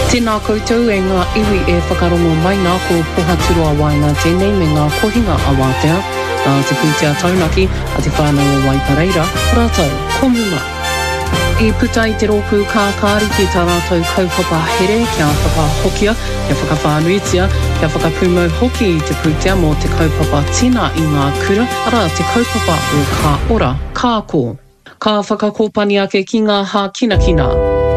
Tēnā koutou e ngā iwi e whakarongo mai ngā ko pohaturo a wainga tēnei me ngā kohinga a wātea, nā te pūtea taunaki a te whānau o Waipareira, rātou, komuna. I puta i te rōpū kākāri ki tā rātou kaupapa here kia whakahokia, kia whakawhānuitia, kia whakapūmau hoki i te pūtea mō te kaupapa tina i ngā kura, ara te kaupapa o kā ora, kā kō. Ka whakakōpani ake ki ngā hā kina.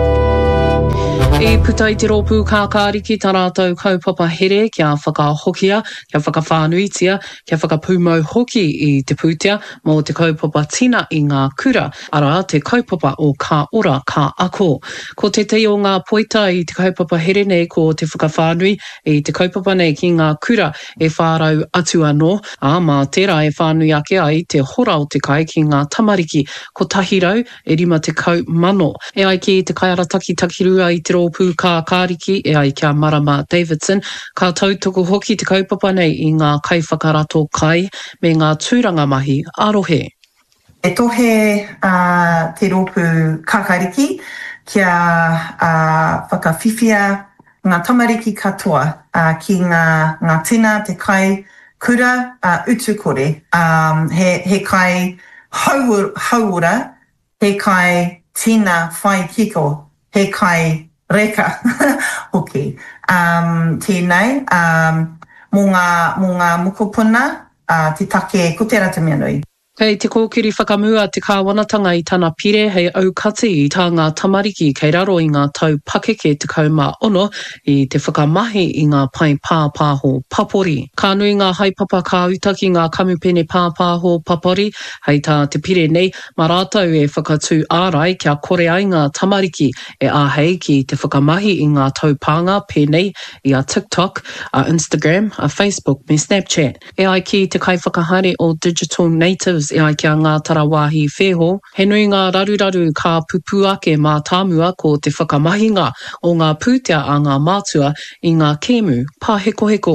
E puta i te rōpū kākāri ki tā rātou kaupapa here kia whakahokia, kia whakawhānuitia, kia whakapūmau hoki i te pūtea mō te kaupapa tina i ngā kura, ara te kaupapa o kā ora, kā ako. Ko te te o ngā poita i te kaupapa here nei ko te whakawhānui i te kaupapa nei ki ngā kura e whārau atu anō, mā tērā e whānui ake ai te hora o te kai ki ngā tamariki ko tahirau e 50 mano. E ai ki te kaiarataki takirua i te rōpū kākāriki e ai kia Marama Davidson, ka tautoko hoki te kaupapa nei i ngā kaiwhakarato kai me ngā tūranga mahi arohe. E tohe te rōpū kākāriki kia whakawhiwhia ngā tamariki katoa ki ngā tina te kai kura utu kore. He kai hauora, he kai tina whai kiko, he kai reka. Okay. Tēnei, mō ngā mukopuna, te take ko te rata mea nui. Kei te kōkiri whakamua te kāwanatanga i tāna pire hei aukati i tā ngā tamariki kei raro i ngā tau pakeke te kauma ono i te whakamahi i ngā pai pāpāho papori. Ka nui ngā haipapa ka utaki ngā kamupene pāpāho papori hei tā te pire nei, mā rātou e whakatū ārai kia kore ai ngā tamariki e āhei ki te whakamahi i ngā taupanga pēnei i a TikTok, a Instagram, a Facebook me Snapchat. E ai ki te kai whakahare o Digital Natives e ai kia ngā tarawāhi wheho, he nui ngā raruraru ka pupu ake mā tāmua ko te whakamahinga o ngā pūtea a ngā mātua i ngā kēmu pāheko.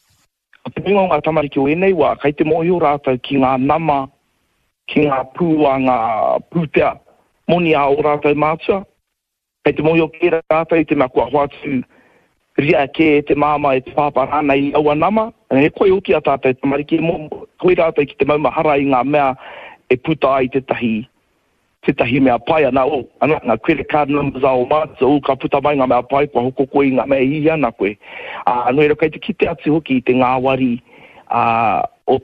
Te pingo ngā tamariki o enei wā, kei te mohi o rātou ki ngā nama, ki ngā pūa ngā pūtea, moni a o rātou mātua. Kei te mohi o kera rātou i te mea kua hoatu, ria ke te māma e te pāparana i aua nama, he koe oki a tātou tamariki, koe rātou ki te maumahara i ngā mea e puta ai te tahi mea pai ana o, ngā credit card numbers a o mātua, o ka puta mai ngā mea pai, kua hoko koe i ngā mea i ana koe. Noe rau kei te kite atu hoki i te ngāwari o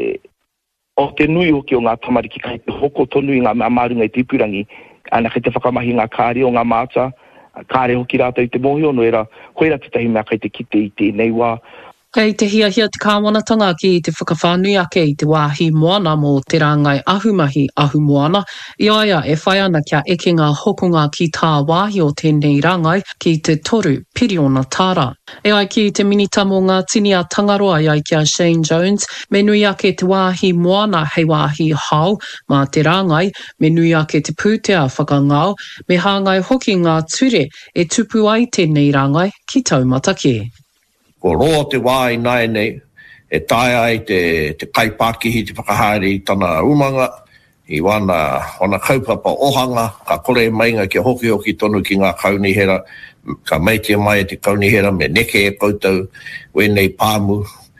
te nui hoki o ngā tamariki, kei te hoko tonu i ngā mea marunga i te ipurangi, ana kei te whakamahi ngā kāre o ngā mātua, kāre hoki rātou i te mohi o noera, koera te tahi mea kei te kite i tēnei wā. Kei te hiahia te kāwanatanga ki te whakawhānui ake i te wāhi moana mō te rāngai ahumahi ahu moana. I aia e whai ana kia eke ngā hokonga ki tā wāhi o tēnei rāngai ki te toru piriona tāra. E ai ki te minita mō ngā tini a tangaroa i ai kia Shane Jones, me nui ake te wāhi moana hei wāhi hau mā te rāngai, me nui ake te pūtea whakangao, me hāngai hoki ngā ture e tupu ai tēnei rāngai ki taumataki. Ko roa te wāi nai nei, e tae ai te kaipākihi te whakahare i tana umanga, i wana kaupapa ohanga, ka kore mainga kia hoki tonu ki ngā kaunihera, ka maitia mai e te kaunihera, me neke e koutou, wenei pāmu,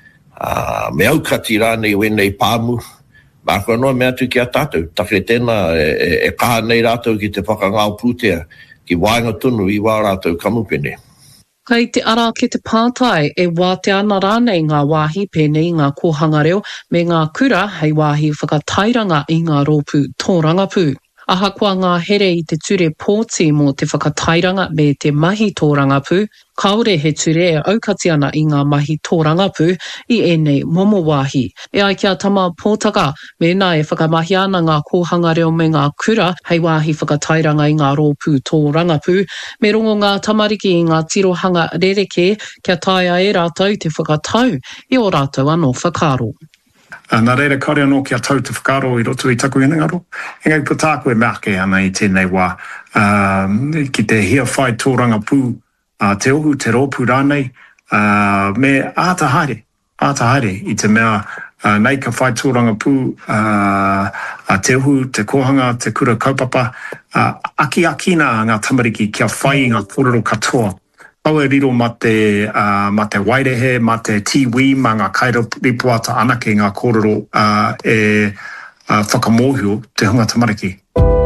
me aukati rānei wenei pāmu, mā kua noa mea tu ki a tātou, take tēnā e kaha nei rātou ki te whakangao pūtea, ki wāinga tonu i wā rātou kamupene. Kei te ara ke te pātai e wāte ana rānei ngā wāhi pēnei ngā kōhanga reo me ngā kura hei wāhi whakatairanga i ngā rōpū tōrangapū. Aha kua ngā here i te ture pōti mō te whakatairanga me te mahi tōrangapū, kaore he ture e aukati ana i ngā mahi tōrangapū i enei momo wāhi. E ai kia tama pōtaka, mēnā e whakamahi ana ngā kōhanga reo me ngā kura hei wāhi whakatairanga i ngā rōpū tōrangapū, me rongo ngā tamariki i ngā tirohanga rereke kia taia e rātou te whakatau i o rātou anō whakaro. Nā reira kore anō kia tau te whakaro i roto i taku inangaro. Engai putāku e meake ana i tēnei wā. Ki te hia whai tōranga pū, te ohu, te rōpū rānei, me ātahaere i te mea nei ka whai tōranga pū, te ohu, te kohanga, te kura kaupapa, aki nā ngā tamariki kia whai ngā kōrero katoa. Paue riro ma te wairehe, ma te tiwi, ma ngā kairaripuata ana ki ngā kōrero whakamohio te hunga tamariki.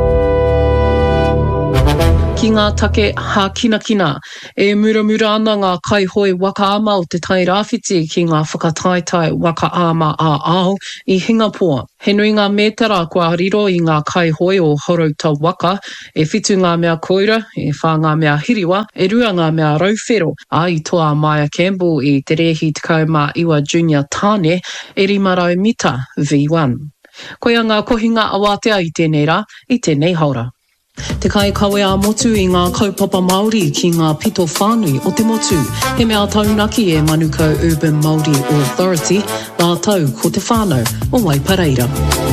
Ki ngā take hākinakina, muramura ana ngā kaihoi waka ama o te tai rāwhiti ki ngā whakataitai waka ama a aho I Hingapore. He nui ngā mētara kua riro I ngā kaihoi o Horouta waka, whitu ngā mea koira, whā ngā mea hiriwa, rua ngā mea rauwhero, a I toa Maya Campbell I te rehi 19 Junior Tāne, 500 mita V1. Koia ngā kohinga awatea I tēnei rā, I tēnei haura. Te kai kawe a motu I ngā kaupapa Māori ki ngā pito whānui o te motu. He mea taunaki Manukau Urban Māori Authority, ngā tau ko te whānau o Waipareira.